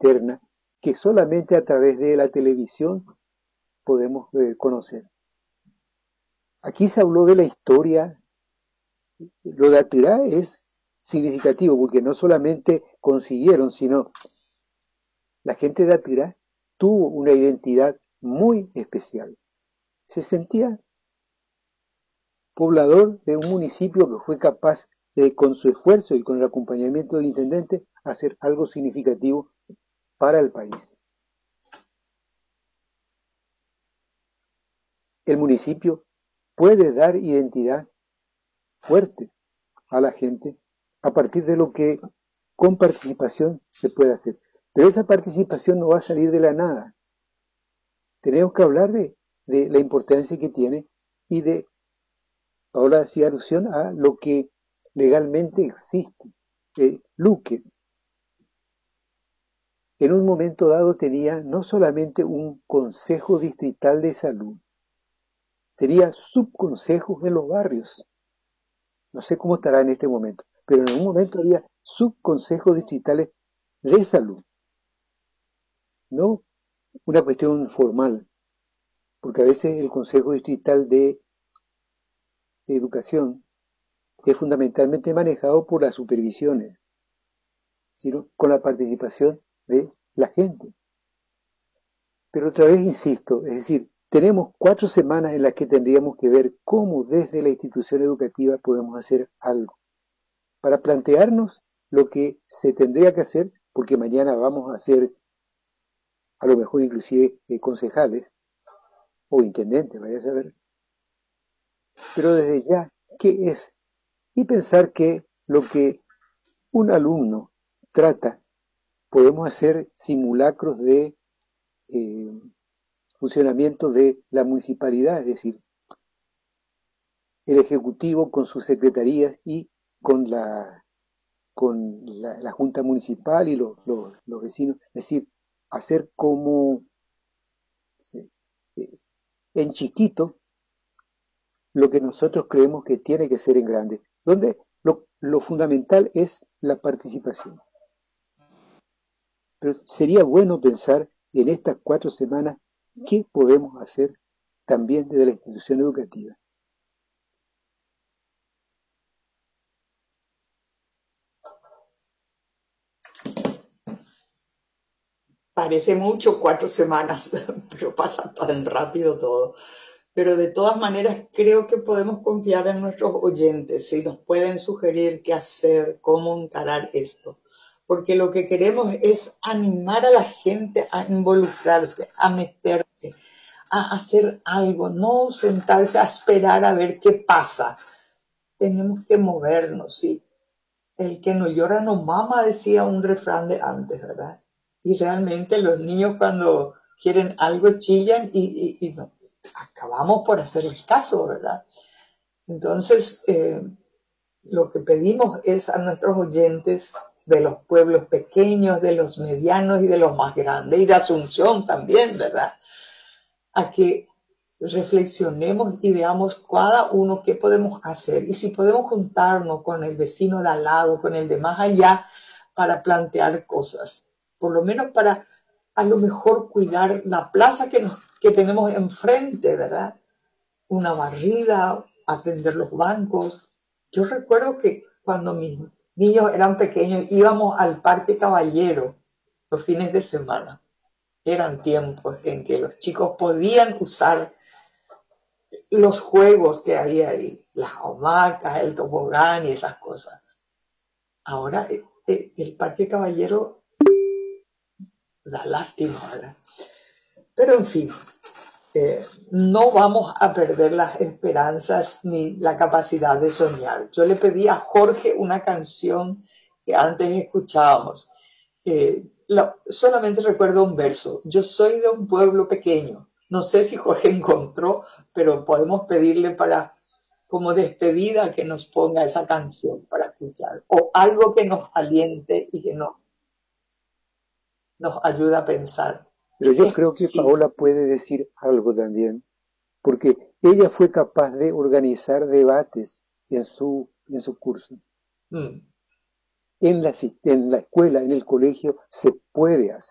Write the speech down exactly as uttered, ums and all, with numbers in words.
externa que solamente a través de la televisión podemos eh, conocer. Aquí se habló de la historia. Lo de Atirá es significativo porque no solamente consiguieron, sino la gente de Atirá tuvo una identidad muy especial. Se sentía poblador de un municipio que fue capaz de, con su esfuerzo y con el acompañamiento del intendente, hacer algo significativo para el país. El municipio puede dar identidad fuerte a la gente a partir de lo que con participación se puede hacer. Pero esa participación no va a salir de la nada. Tenemos que hablar de, de la importancia que tiene y de, ahora hacía alusión a lo que legalmente existe. Eh, Luque, en un momento dado tenía no solamente un consejo distrital de salud, tenía subconsejos en los barrios. No sé cómo estará en este momento, pero en un momento había subconsejos distritales de salud, no una cuestión formal, porque a veces el Consejo Distrital de, de Educación es fundamentalmente manejado por las supervisiones, sino con la participación de la gente. Pero otra vez insisto, es decir, tenemos cuatro semanas en las que tendríamos que ver cómo desde la institución educativa podemos hacer algo para plantearnos lo que se tendría que hacer, porque mañana vamos a ser a lo mejor inclusive eh, concejales o intendentes, vaya a saber. Pero desde ya, ¿qué es? Y pensar que lo que un alumno trata, podemos hacer simulacros de eh, funcionamiento de la municipalidad, es decir, el Ejecutivo con sus secretarías y con la, con la, la Junta Municipal y los, los, los vecinos, es decir, hacer como sí, eh, en chiquito lo que nosotros creemos que tiene que ser en grande, donde lo, lo fundamental es la participación. Pero sería bueno pensar en estas cuatro semanas qué podemos hacer también desde la institución educativa. Parece mucho cuatro semanas, pero pasa tan rápido todo. Pero de todas maneras creo que podemos confiar en nuestros oyentes y nos pueden sugerir qué hacer, cómo encarar esto. Porque lo que queremos es animar a la gente a involucrarse, a meterse, a hacer algo, no sentarse a esperar a ver qué pasa. Tenemos que movernos, sí. El que no llora no mama, decía un refrán de antes, ¿verdad? Y realmente los niños cuando quieren algo chillan y, y, y no, acabamos por hacerles caso, ¿verdad? Entonces, eh, lo que pedimos es a nuestros oyentes de los pueblos pequeños, de los medianos y de los más grandes, y de Asunción también, ¿verdad? A que reflexionemos y veamos cada uno qué podemos hacer. Y si podemos juntarnos con el vecino de al lado, con el de más allá, para plantear cosas. Por lo menos para, a lo mejor, cuidar la plaza que, nos, que tenemos enfrente, ¿verdad? Una barrida, atender los bancos. Yo recuerdo que cuando mis niños eran pequeños íbamos al Parque Caballero los fines de semana. Eran tiempos en que los chicos podían usar los juegos que había ahí, las hamacas, el tobogán y esas cosas. Ahora el Parque Caballero da lástima, ¿verdad? Pero en fin, eh, no vamos a perder las esperanzas ni la capacidad de soñar. Yo le pedí a Jorge una canción que antes escuchábamos. Eh, lo, solamente recuerdo un verso. Yo soy de un pueblo pequeño. No sé si Jorge encontró, pero podemos pedirle para, como despedida, que nos ponga esa canción para escuchar. O algo que nos aliente y que nos, nos ayude a pensar. Pero yo creo que Paola puede decir algo también, porque ella fue capaz de organizar debates en su, en su curso. Mm. En la, en la escuela, en el colegio, se puede hacer.